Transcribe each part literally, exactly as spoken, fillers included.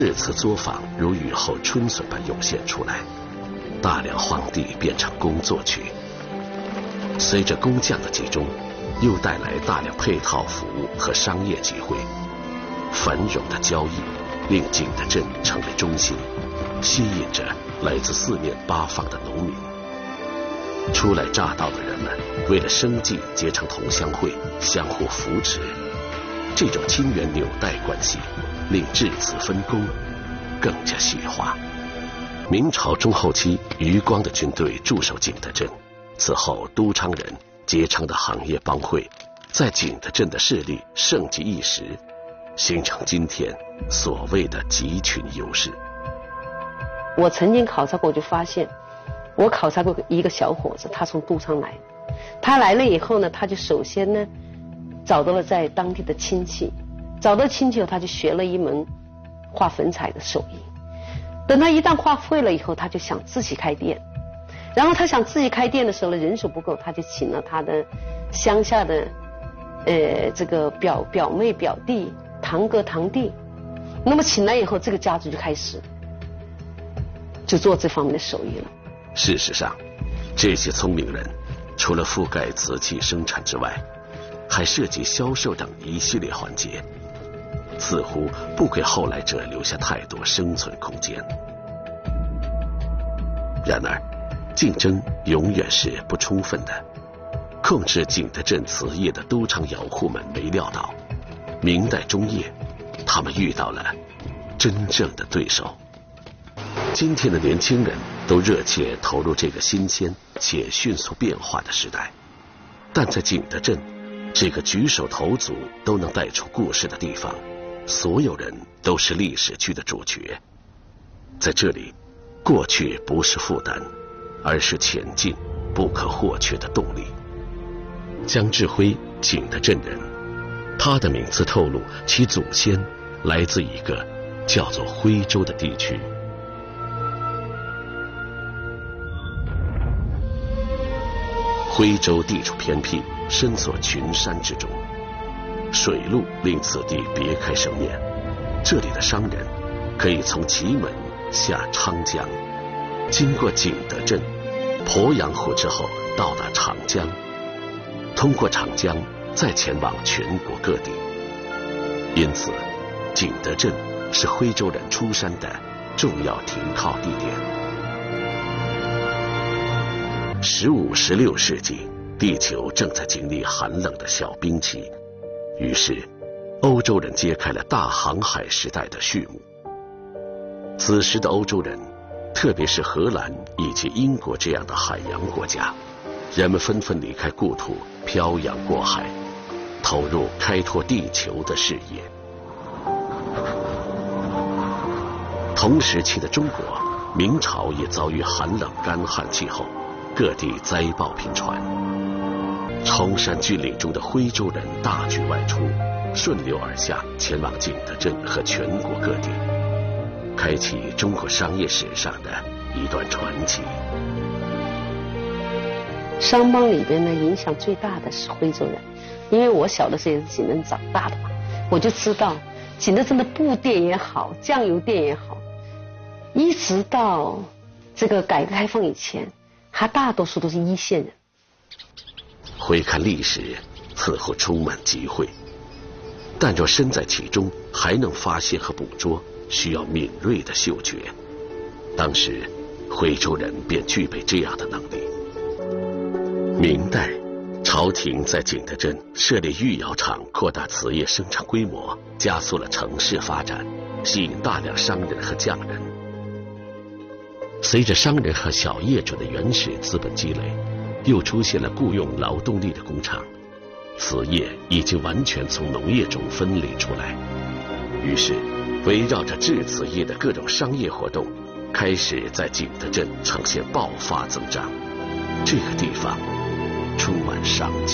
日次作坊如雨后春笋般涌现出来，大量荒地变成工作区。随着工匠的集中，又带来大量配套服务和商业机会，繁荣的交易令景德镇成为中心，吸引着来自四面八方的农民。初来乍到的人们为了生计结成同乡会，相互扶持，这种亲缘纽带关系令质子分工更加细化。明朝中后期，余光的军队驻守景德镇，此后都昌人结成的行业帮会在景德镇的势力盛极一时，形成今天所谓的集群优势。 我曾经考察过，就发现我考察过一个小伙子，他从都昌来，他来了以后呢，他就首先呢找到了在当地的亲戚，找到亲戚后他就学了一门画粉彩的手艺。等他一旦画会了以后，他就想自己开店。然后他想自己开店的时候呢，人手不够，他就请了他的乡下的呃这个表表妹表弟堂哥堂弟，那么请来以后，这个家族就开始就做这方面的手艺了。 事实上，这些聪明人除了覆盖瓷器生产之外，还涉及销售等一系列环节，似乎不给后来者留下太多生存空间。然而竞争永远是不充分的，控制景德镇瓷业的都昌窑户们没料到，明代中叶他们遇到了真正的对手。今天的年轻人都热切投入这个新鲜且迅速变化的时代，但在景德镇这个举手投足都能带出故事的地方，所有人都是历史剧的主角。在这里，过去不是负担，而是前进不可或缺的动力。江志辉，景德镇人，他的名字透露其祖先来自一个叫做徽州的地区。徽州地处偏僻，身锁群山之中，水路令此地别开生面。这里的商人可以从祁门下昌江，经过景德镇、鄱阳湖之后到达长江，通过长江再前往全国各地。因此景德镇是徽州人出山的重要停靠地点。十五、十六世纪，地球正在经历寒冷的小冰期，于是欧洲人揭开了大航海时代的序幕。此时的欧洲人，特别是荷兰以及英国这样的海洋国家，人们纷纷离开故土，漂洋过海，投入开拓地球的事业。同时期的中国，明朝也遭遇寒冷干旱气候，各地灾报频传。崇山峻岭中的徽州人大举外出，顺流而下，前往景德镇和全国各地，开启中国商业史上的一段传奇。 商帮里边呢，影响最大的是徽州人，因为我小的时候也是景德镇长大的嘛，我就知道景德镇的布店也好，酱油店也好，一直到这个改革开放以前，还大多数都是一线人。 回看历史，似乎充满机会，但若身在其中，还能发现和捕捉，需要敏锐的嗅觉。当时徽州人便具备这样的能力。明代，朝廷在景德镇设立御窑厂，扩大瓷业生产规模，加速了城市发展，吸引大量商人和匠人。随着商人和小业主的原始资本积累，又出现了雇佣劳动力的工厂，瓷业已经完全从农业中分离出来。于是围绕着制瓷业的各种商业活动开始在景德镇呈现爆发增长。这个地方充满商机。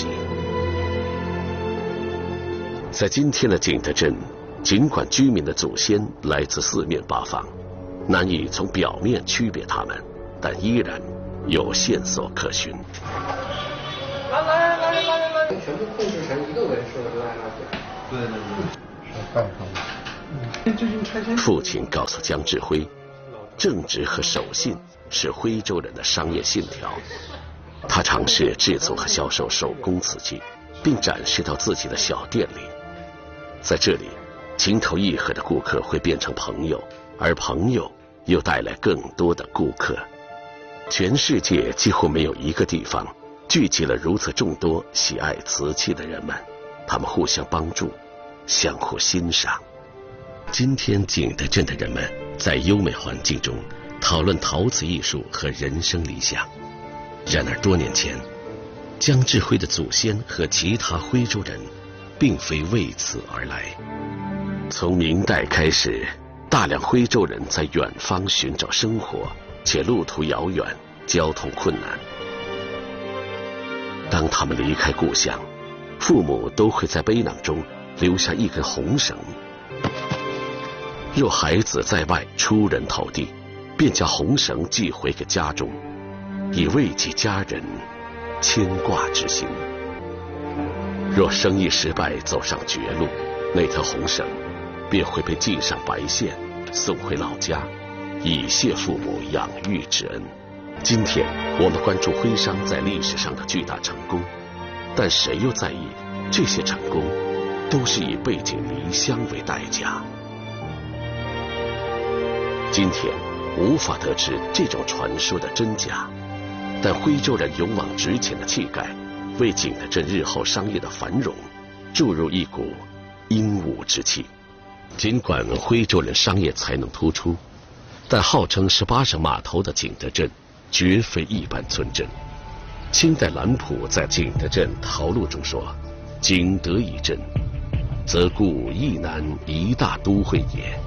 在今天的景德镇，尽管居民的祖先来自四面八方，难以从表面区别他们，但依然有线索可循。 来来来来来来，全部控制成一个纹饰了，对吧？对对对，是半上。 父亲告诉江志辉，正直和守信是徽州人的商业信条。他尝试制作和销售手工瓷器，并展示到自己的小店里。在这里，情投意合的顾客会变成朋友，而朋友又带来更多的顾客。全世界几乎没有一个地方聚集了如此众多喜爱瓷器的人们，他们互相帮助，相互欣赏。今天景德镇的人们在优美环境中讨论陶瓷艺术和人生理想。然而多年前，江志辉的祖先和其他徽州人并非为此而来。从明代开始，大量徽州人在远方寻找生活，且路途遥远，交通困难。当他们离开故乡，父母都会在背囊中留下一根红绳。若孩子在外出人头地，便将红绳寄回给家中，以慰藉家人牵挂之心。若生意失败，走上绝路，那条红绳便会被系上白线，送回老家，以谢父母养育之恩。今天我们关注徽商在历史上的巨大成功，但谁又在意这些成功都是以背井离乡为代价？今天无法得知这种传说的真假，但徽州人勇往直前的气概为景德镇日后商业的繁荣注入一股英武之气。尽管徽州人商业才能突出，但号称十八省码头的景德镇绝非一般村镇。清代兰普在景德镇陶录中说：“景德一镇，则故亦南一大都会也。”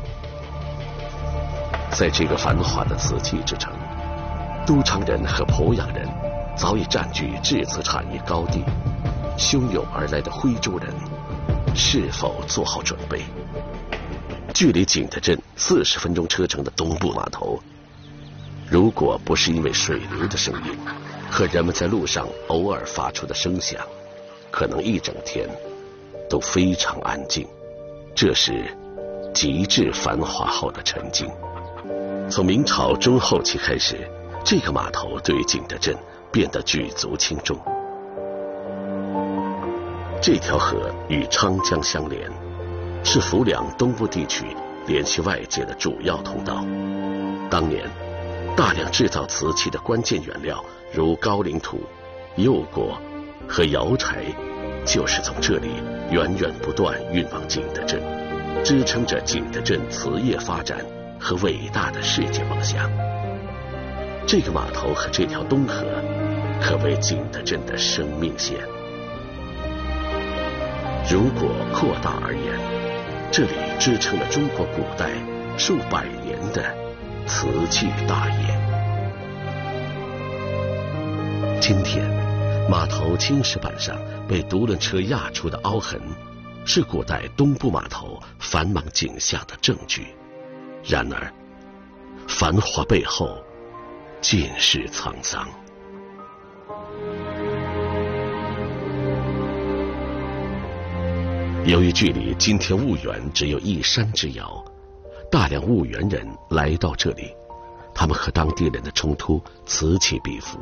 在这个繁华的瓷器之城，都昌人和鄱阳人早已占据制瓷产业高地。汹涌而来的徽州人是否做好准备？距离景德镇四十分钟车程的东部码头，如果不是因为水流的声音和人们在路上偶尔发出的声响，可能一整天都非常安静。这是极致繁华后的沉静。从明朝中后期开始，这个码头对于景德镇变得举足轻重。这条河与昌江相连，是浮梁东部地区联系外界的主要通道。当年大量制造瓷器的关键原料如高岭土、釉果和窑柴，就是从这里源源不断运往景德镇，支撑着景德镇瓷业发展和伟大的世界梦想。这个码头和这条东河可谓景德镇的生命线。如果扩大而言，这里支撑了中国古代数百年的瓷器大业。今天码头青石板上被独轮车压出的凹痕，是古代东部码头繁忙景象的证据。然而繁华背后尽是沧桑。由于距离今天婺源只有一山之遥，大量婺源人来到这里，他们和当地人的冲突此起彼伏。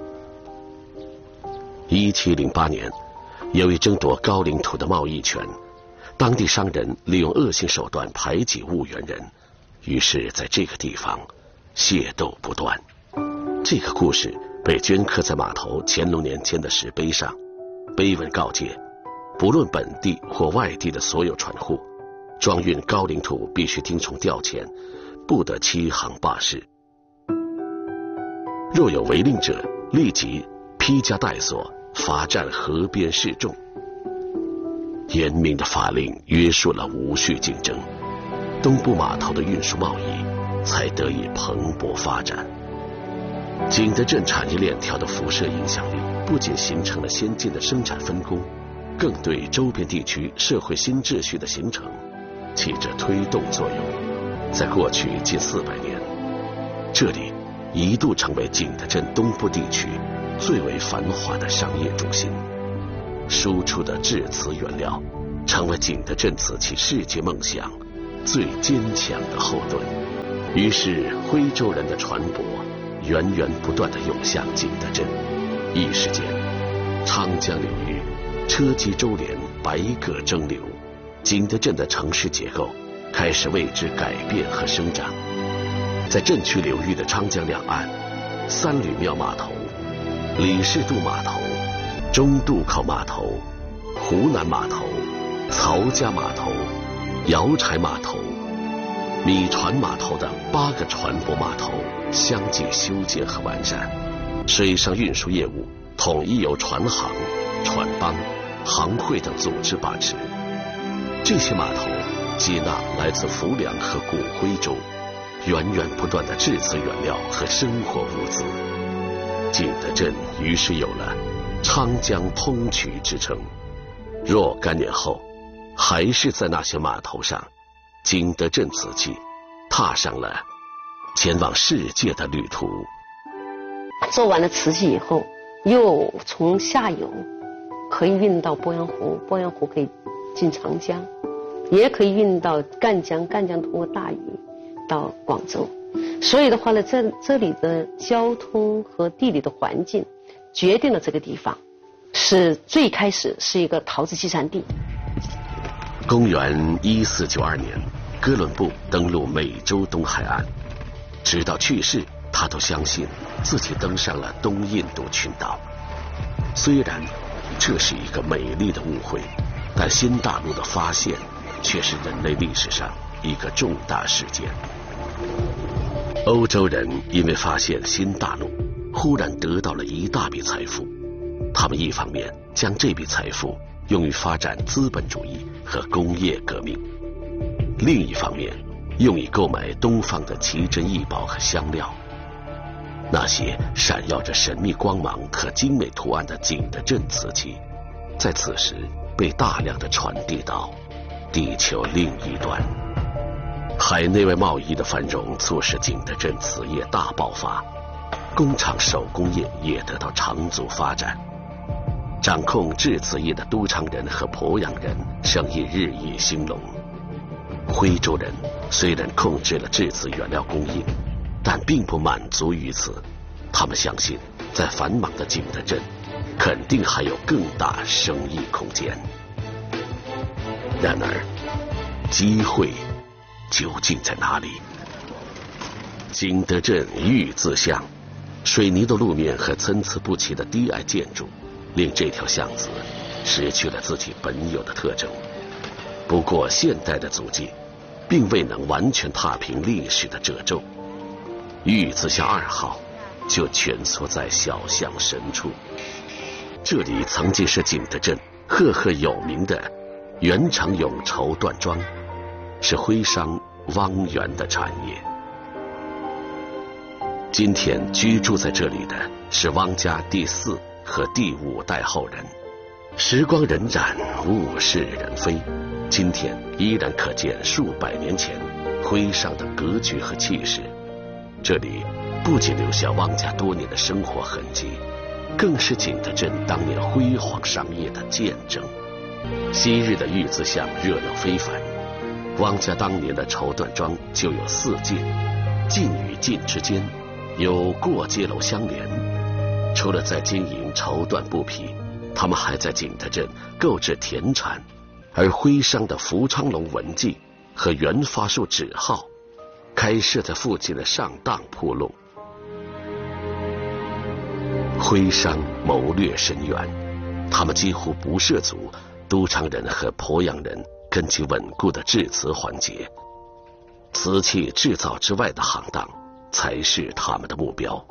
一七零八年，由于争夺高岭土的贸易权，当地商人利用恶性手段排挤婺源人，于是在这个地方械斗不断。这个故事被镌刻在码头乾隆年间的石碑上，碑文告诫，不论本地或外地的所有船户，装运高岭土必须听从调遣，不得欺行霸市。若有违令者，立即披枷带锁，罚站河边示众。严明的法令约束了无序竞争，东部码头的运输贸易才得以蓬勃发展。景德镇产业链条的辐射影响力不仅形成了先进的生产分工，更对周边地区社会新秩序的形成起着推动作用。在过去近四百年，这里一度成为景德镇东部地区最为繁华的商业中心，输出的制瓷原料成为景德镇瓷器世界梦想最坚强的后盾。于是徽州人的船舶源源不断地涌向景德镇，一时间长江流域车机周连，百舸争流，景德镇的城市结构开始为之改变和生长。在镇区流域的长江两岸，三吕庙码头、李氏渡码头、中渡口码头、湖南码头、曹家码头、瑶柴码头、米船码头的八个船舶码头相继修建和完善，水上运输业务统一由船行、船帮、行会等组织把持。这些码头接纳来自浮梁和古徽州源源不断的制瓷原料和生活物资，景德镇于是有了长江通衢之称。若干年后，还是在那些码头上，景德镇瓷器踏上了前往世界的旅途。 做完了瓷器以后，又从下游可以运到鄱阳湖，鄱阳湖可以进长江，也可以运到赣江，赣江通过大禹到广州。所以的话呢，这这里的交通和地理的环境决定了这个地方是最开始是一个陶瓷集散地。 公元一四九二年，哥伦布登陆美洲东海岸，直到去世，他都相信自己登上了东印度群岛。虽然这是一个美丽的误会，但新大陆的发现却是人类历史上一个重大事件。欧洲人因为发现新大陆，忽然得到了一大笔财富，他们一方面将这笔财富用于发展资本主义和工业革命，另一方面用以购买东方的奇珍异宝和香料。那些闪耀着神秘光芒和精美图案的景德镇瓷器，在此时被大量的传递到地球另一端。海内外贸易的繁荣促使景德镇瓷业大爆发，工厂手工业也得到长足发展。掌控制瓷业的都昌人和鄱阳人生意日益兴隆。徽州人虽然控制了制瓷原料供应，但并不满足于此，他们相信在繁忙的景德镇肯定还有更大生意空间。然而机会究竟在哪里？景德镇玉字巷，水泥的路面和参差不齐的低矮建筑令这条巷子失去了自己本有的特征。不过现代的足迹并未能完全踏平历史的褶皱，玉字巷二号就蜷缩在小巷深处。这里曾经是景德镇赫赫有名的袁长永绸缎庄，是徽商汪源的产业。今天居住在这里的是汪家第四和第五代后人。时光荏苒，物是人非，今天依然可见数百年前徽商的格局和气势。这里不仅留下汪家多年的生活痕迹，更是景德镇当年辉煌商业的见证。昔日的玉字巷热闹非凡，汪家当年的绸缎庄就有四进，进与进之间有过街楼相连。除了在经营绸缎布匹，他们还在景德镇购置田产，而徽商的福昌隆文记和原发树纸号开设在附近的上当铺路。徽商谋略深远，他们几乎不涉足都昌人和鄱阳人根基稳固的制瓷环节，瓷器制造之外的行当才是他们的目标。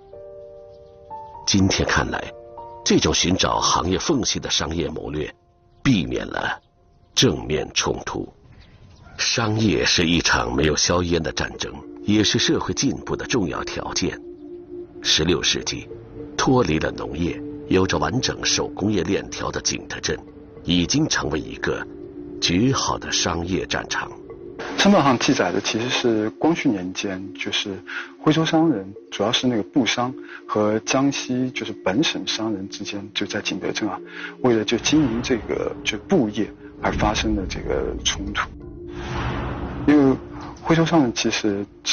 今天看来，这种寻找行业缝隙的商业谋略避免了正面冲突。商业是一场没有硝烟的战争，也是社会进步的重要条件。十六世纪，脱离了农业，有着完整手工业链条的景德镇已经成为一个绝好的商业战场。 商道上记载的其实是光绪年间，就是徽州商人，主要是那个布商和江西就是本省商人之间，就在景德镇啊，为了就经营这个就布业而发生的这个冲突。 因为徽州商人其实